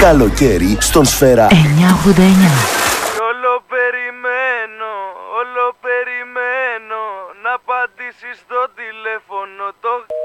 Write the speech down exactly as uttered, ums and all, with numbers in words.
Καλοκαίρι στον Σφαίρα εννιακόσια ογδόντα εννιά. Όλο περιμένω, όλο περιμένω να απαντήσεις στο τηλέφωνο το...